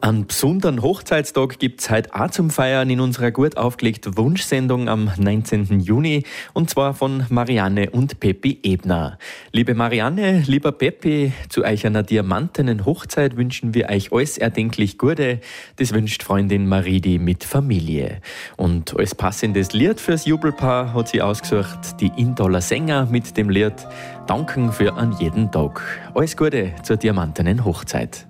Einen besonderen Hochzeitstag gibt es heute auch zum Feiern in unserer gut aufgelegten Wunschsendung am 19. Juni, und zwar von Marianne und Peppi Ebner. Liebe Marianne, lieber Peppi, zu euch einer diamantenen Hochzeit wünschen wir euch alles erdenklich Gute. Das wünscht Freundin Maridi mit Familie. Und als passendes Lied fürs Jubelpaar hat sie ausgesucht die Indaler Sänger mit dem Lied Danken für an jeden Tag. Alles Gute zur diamantenen Hochzeit.